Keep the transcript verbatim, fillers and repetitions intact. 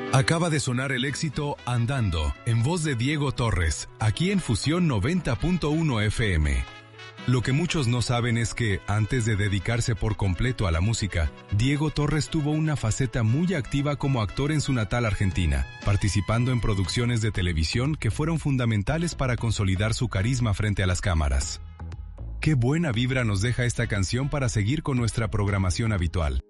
Acaba de sonar el éxito Andando, en voz de Diego Torres, aquí en Fusión noventa punto uno F M. Lo que muchos no saben es que, antes de dedicarse por completo a la música, Diego Torres tuvo una faceta muy activa como actor en su natal Argentina, participando en producciones de televisión que fueron fundamentales para consolidar su carisma frente a las cámaras. Qué buena vibra nos deja esta canción para seguir con nuestra programación habitual.